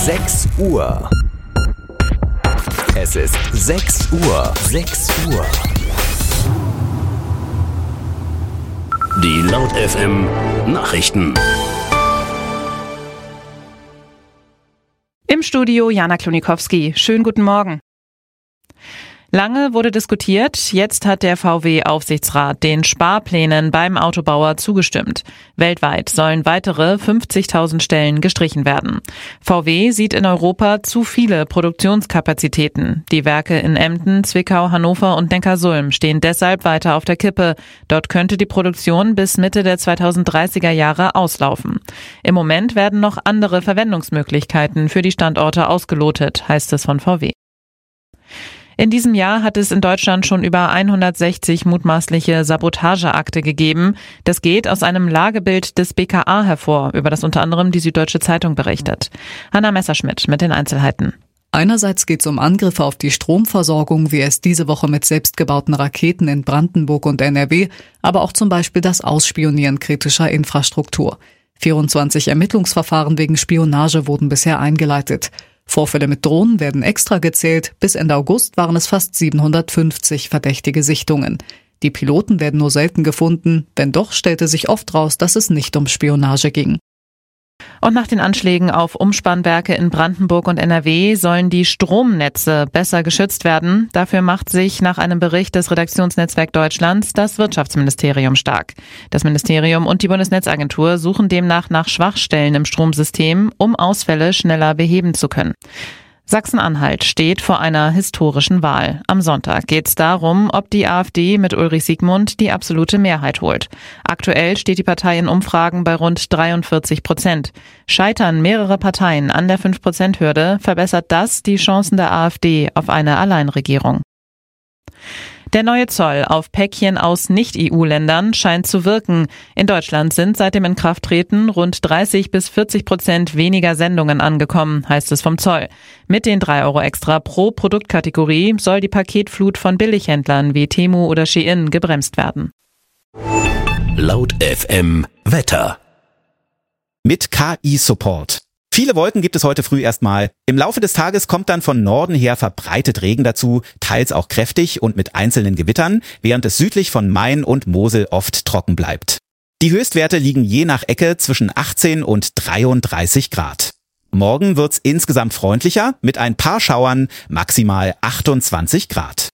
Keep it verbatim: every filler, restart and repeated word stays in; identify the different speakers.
Speaker 1: sechs Uhr. Es ist sechs Uhr. sechs Uhr.
Speaker 2: Die Laut F M Nachrichten.
Speaker 3: Im Studio Jana Klonikowski. Schönen guten Morgen. Lange wurde diskutiert, jetzt hat der V W-Aufsichtsrat den Sparplänen beim Autobauer zugestimmt. Weltweit sollen weitere fünfzigtausend Stellen gestrichen werden. V W sieht in Europa zu viele Produktionskapazitäten. Die Werke in Emden, Zwickau, Hannover und Neckarsulm stehen deshalb weiter auf der Kippe. Dort könnte die Produktion bis Mitte der zweitausenddreißiger Jahre auslaufen. Im Moment werden noch andere Verwendungsmöglichkeiten für die Standorte ausgelotet, heißt es von V W. In diesem Jahr hat es in Deutschland schon über hundertsechzig mutmaßliche Sabotageakte gegeben. Das geht aus einem Lagebild des B K A hervor, über das unter anderem die Süddeutsche Zeitung berichtet. Hanna Messerschmidt mit den Einzelheiten.
Speaker 4: Einerseits geht es um Angriffe auf die Stromversorgung, wie es diese Woche mit selbstgebauten Raketen in Brandenburg und N R W, aber auch zum Beispiel das Ausspionieren kritischer Infrastruktur. vierundzwanzig Ermittlungsverfahren wegen Spionage wurden bisher eingeleitet. Vorfälle mit Drohnen werden extra gezählt. Bis Ende August waren es fast siebenhundertfünfzig verdächtige Sichtungen. Die Piloten werden nur selten gefunden. Wenn doch, stellte sich oft raus, dass es nicht um Spionage ging.
Speaker 3: Und nach den Anschlägen auf Umspannwerke in Brandenburg und N R W sollen die Stromnetze besser geschützt werden. Dafür macht sich nach einem Bericht des Redaktionsnetzwerk Deutschlands das Wirtschaftsministerium stark. Das Ministerium und die Bundesnetzagentur suchen demnach nach Schwachstellen im Stromsystem, um Ausfälle schneller beheben zu können. Sachsen-Anhalt steht vor einer historischen Wahl. Am Sonntag geht es darum, ob die AfD mit Ulrich Siegmund die absolute Mehrheit holt. Aktuell steht die Partei in Umfragen bei rund dreiundvierzig Prozent. Scheitern mehrere Parteien an der fünf Prozent Hürde, verbessert das die Chancen der AfD auf eine Alleinregierung. Der neue Zoll auf Päckchen aus Nicht-E U-Ländern scheint zu wirken. In Deutschland sind seit dem Inkrafttreten rund dreißig bis vierzig Prozent weniger Sendungen angekommen, heißt es vom Zoll. Mit den drei Euro extra pro Produktkategorie soll die Paketflut von Billighändlern wie Temu oder Shein gebremst werden.
Speaker 2: Laut F M Wetter.
Speaker 5: Mit K I-Support. Viele Wolken gibt es heute früh erstmal. Im Laufe des Tages kommt dann von Norden her verbreitet Regen dazu, teils auch kräftig und mit einzelnen Gewittern, während es südlich von Main und Mosel oft trocken bleibt. Die Höchstwerte liegen je nach Ecke zwischen achtzehn und dreiunddreißig Grad. Morgen wird's insgesamt freundlicher, mit ein paar Schauern, maximal achtundzwanzig Grad.